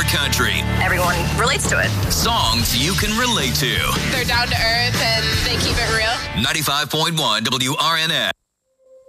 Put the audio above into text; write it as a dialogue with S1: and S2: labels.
S1: country.
S2: Everyone relates to it.
S1: Songs you can relate to.
S3: They're down to earth and they keep it real.
S1: 95.1 WRNS.